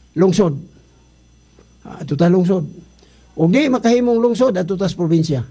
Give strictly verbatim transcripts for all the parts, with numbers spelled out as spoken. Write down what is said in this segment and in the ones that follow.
lungsod. Ato ta lungsod. O di makahimong lungsod ato tas probinsya.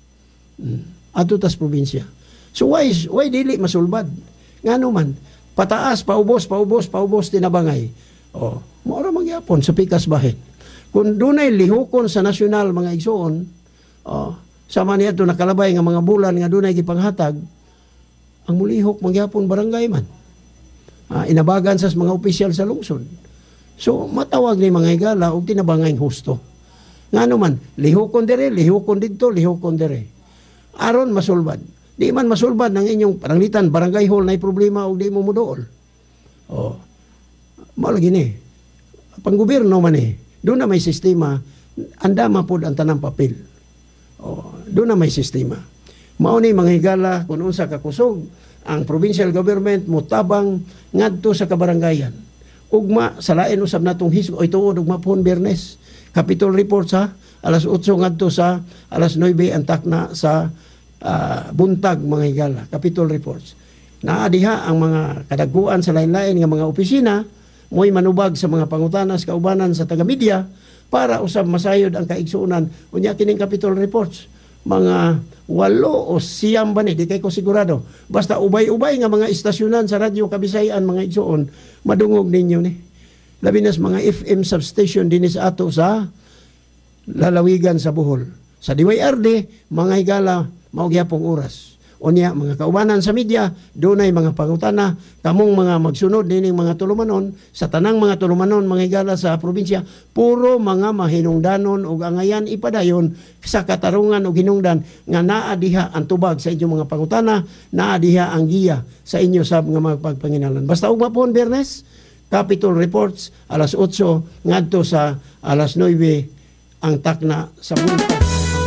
Ato tas probinsya. So why why dili masulbad? Ngano man pataas paubos paubos paubos tinabangay. Oh, mao ra mangyapon sa pikas bahin. Kung dunay lihokon sa nasyonal mga igsoon, oh, sama niya ito nakalabay nga mga bulan nga dunay gipanghatag, ang mulihok mangyapon barangay man. Ah, inabagan sa mga opisyal sa lungsod. So matawag ni mga higala og tinabangay husto. Ngano man lihokon dire, lihokon didto, lihokon dire. Aron masulbad. Di man masulbad ng inyong paranglitan barangay hall na problema og di mo muduol. Oh. Mao lagi ni. Panggobyerno man eh. Doon na may sistema, andama pod ang tanang papel. Oh, doon na may sistema. Mao ni mga higala kung unsa ka kusog ang provincial government mutabang ngadto sa kabarangayan. Ugma sa lain usab natong hisgo oy tuod ugma pon Biyernes. Capitol report sa alas otso ngadto sa alas nuebe ang takna sa uh, buntag mga higala. Capitol reports. Naa diha ang mga kadaguan sa lain-lain nga mga opisina mo'y manubag sa mga pangutanas kaubanan sa taga-media para usab masayod ang kaigsuunan unya kining Capitol reports. Mga walo o siyam ba ni, di kay ko sigurado. Basta ubay-ubay nga mga istasyonan sa radyo Kabisayan, mga igsoon, madungog ninyo ni. Labi nas mga F M substation dinis ato sa lalawigan sa Bohol. Sa D Y R D, mga higala, maugyapong oras. Unya, mga kaubanan sa media, dunay mga pangutana, kamong mga magsunod nining mga tulumanon, sa tanang mga tulumanon, mga higala sa probinsya, puro mga mahinungdanon o angayan ipadayon sa katarungan o hinungdan nga naa diha ang tubag sa inyong mga pangutana, naa diha ang giya sa inyo sab nga mga pagpanginalan. Basta ugma po Biyernes, Capitol Reports, alas otso, ngadto sa alas nuebe, ang takna sa buntag.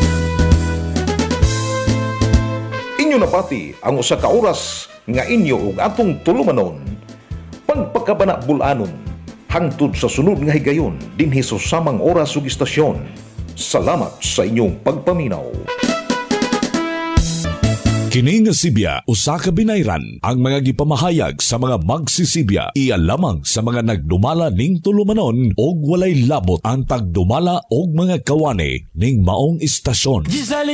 Inyo napati ang usa ka oras nga inyo ug atong tulumanon. Pagpakabana bulanon hangtod sa sunod nga higayon dinhi sa samang oras ug istasyon. Salamat sa inyong pagpaminaw. Kini nga Sibya usa ka binayran ang mga gipamahayag sa mga magsisibya iya lamang sa mga nagdumala ning tulumanon og walay labot ang pagdumala og mga kawani ning maong istasyon.